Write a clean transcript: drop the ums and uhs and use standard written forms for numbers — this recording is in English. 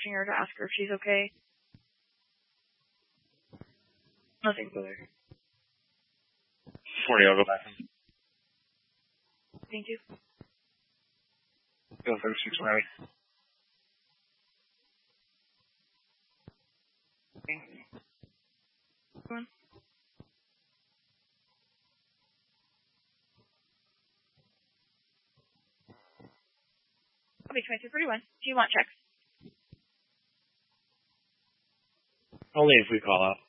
texting her to ask her if she's okay. Nothing further. Morning, I'll go back. Thank you. Go 36 Riley. Go on. I'll be 2241. Do you want checks? Only if we call out.